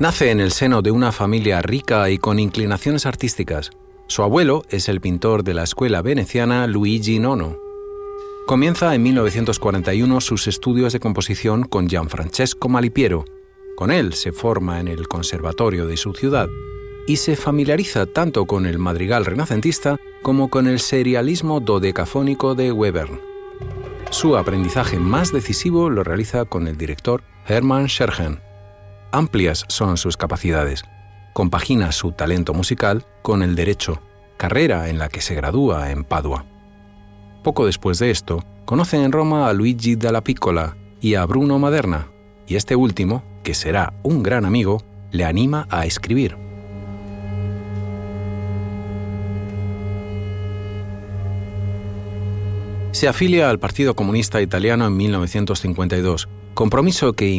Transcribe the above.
Nace en el seno de una familia rica y con inclinaciones artísticas. Su abuelo es el pintor de la escuela veneciana Luigi Nono. Comienza en 1941 sus estudios de composición con Gianfrancesco Malipiero. Con él se forma en el conservatorio de su ciudad y se familiariza tanto con el madrigal renacentista como con el serialismo dodecafónico de Webern. Su aprendizaje más decisivo lo realiza con el director Hermann Scherchen. Amplias son sus capacidades. Compagina su talento musical con el derecho, carrera en la que se gradúa en Padua. Poco después de esto, conoce en Roma a Luigi Dalla Piccola y a Bruno Maderna, y este último, que será un gran amigo, le anima a escribir. Se afilia al Partido Comunista Italiano en 1952, compromiso que